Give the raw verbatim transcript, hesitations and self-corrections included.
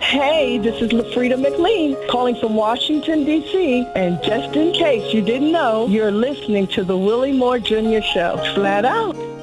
Hey, this is LaFrida McLean calling from Washington, D C And just in case you didn't know, you're listening to the Willie Moore Junior Show. Flat out.